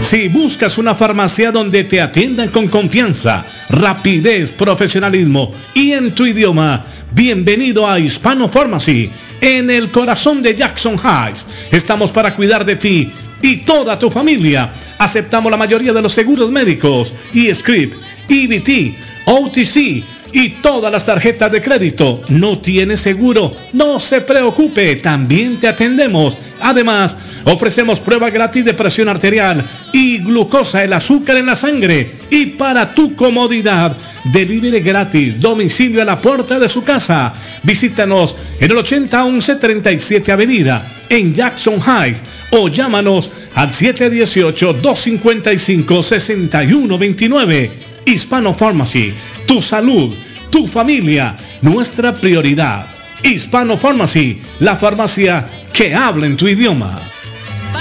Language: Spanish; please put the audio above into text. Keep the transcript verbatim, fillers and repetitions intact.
Si buscas una farmacia donde te atiendan con confianza, rapidez, profesionalismo y en tu idioma, bienvenido a Hispano Pharmacy, en el corazón de Jackson Heights. Estamos para cuidar de ti y toda tu familia. Aceptamos la mayoría de los seguros médicos, eScript, E B T, O T C y todas las tarjetas de crédito. ¿No tienes seguro? No se preocupe, también te atendemos. Además, ofrecemos prueba gratis de presión arterial y glucosa, el azúcar en la sangre. Y para tu comodidad, delivery gratis, domicilio a la puerta de su casa. Visítanos en el ochenta once treinta y siete Avenida, en Jackson Heights, o llámanos al siete uno ocho, dos cinco cinco, seis uno dos nueve. Hispano Pharmacy, tu salud, tu familia, nuestra prioridad. Hispano Pharmacy, la farmacia que habla en tu idioma.